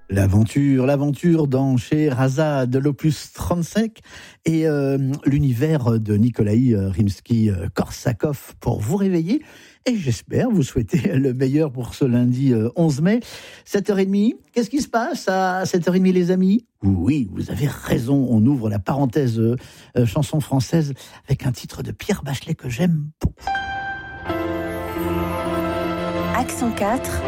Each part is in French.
L'aventure dans Scheherazade de l'opus 35 et l'univers de Nikolai Rimsky-Korsakov pour vous réveiller. Et j'espère vous souhaiter le meilleur pour ce lundi 11 mai, 7h30. Qu'est-ce qui se passe à 7h30 les amis ? Oui, vous avez raison, on ouvre la parenthèse chanson française avec un titre de Pierre Bachelet que j'aime beaucoup. Accent 4,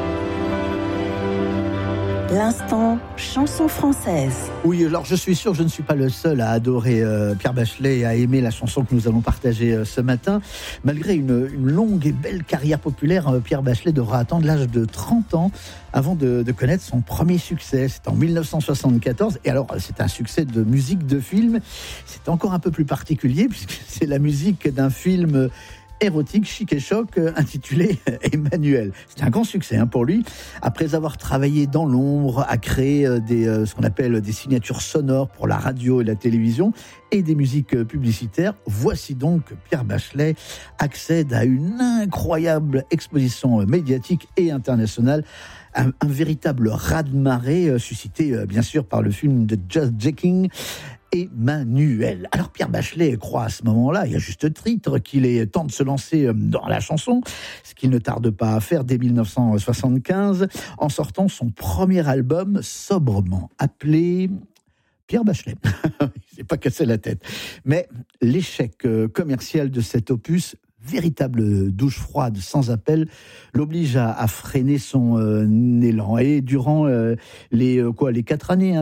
l'instant chanson française. Oui, alors je suis sûr que je ne suis pas le seul à adorer Pierre Bachelet et à aimer la chanson que nous allons partager ce matin. Malgré une longue et belle carrière populaire, Pierre Bachelet devra attendre l'âge de 30 ans avant de connaître son premier succès. C'est en 1974. Et alors, c'est un succès de musique de film. C'est encore un peu plus particulier puisque c'est la musique d'un film érotique, chic et choc, intitulé Emmanuel. C'est un grand succès pour lui. Après avoir travaillé dans l'ombre, à créer ce qu'on appelle des signatures sonores pour la radio et la télévision et des musiques publicitaires, voici donc que Pierre Bachelet accède à une incroyable exposition médiatique et internationale. Un véritable raz-de-marée suscité bien sûr par le film de Just Jacking, Emmanuel. Alors Pierre Bachelet croit à ce moment-là, et à juste titre, qu'il est temps de se lancer dans la chanson, ce qu'il ne tarde pas à faire dès 1975, en sortant son premier album sobrement appelé Pierre Bachelet. Il s'est pas cassé la tête. Mais l'échec commercial de cet opus, véritable douche froide sans appel, l'oblige à freiner son élan. Et durant les 4 années,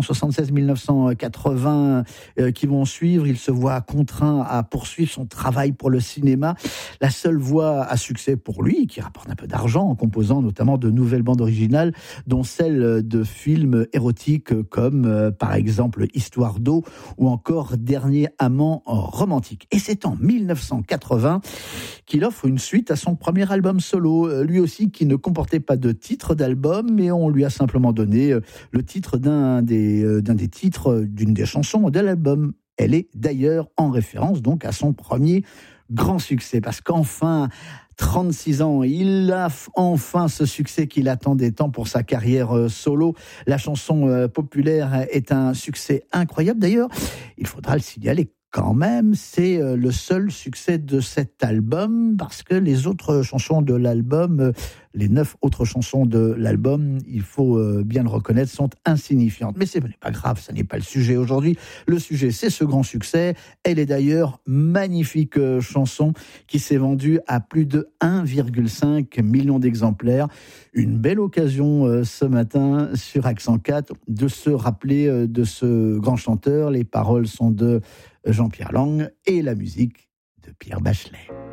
1976-1980 qui vont suivre, il se voit contraint à poursuivre son travail pour le cinéma. La seule voie à succès pour lui, qui rapporte un peu d'argent en composant notamment de nouvelles bandes originales, dont celles de films érotiques comme par exemple Histoire d'eau ou encore Dernier amant romantique. Et c'est en 1980 qu'il offre une suite à son premier album solo, lui aussi qui ne comportait pas de titre d'album, mais on lui a simplement donné le titre d'un des titres d'une des chansons de l'album. Elle est d'ailleurs en référence donc à son premier grand succès, parce qu'enfin, 36 ans, il a enfin ce succès qu'il attendait tant pour sa carrière solo. La chanson populaire est un succès incroyable. D'ailleurs, il faudra le signaler quand même, c'est le seul succès de cet album, parce que les autres chansons de l'album, les 9 autres chansons de l'album, il faut bien le reconnaître, sont insignifiantes. Mais ce n'est pas grave, ça n'est pas le sujet aujourd'hui. Le sujet, c'est ce grand succès. Elle est d'ailleurs magnifique chanson qui s'est vendue à plus de 1,5 million d'exemplaires. Une belle occasion ce matin sur Accent 4 de se rappeler de ce grand chanteur. Les paroles sont de Jean-Pierre Lang et la musique de Pierre Bachelet.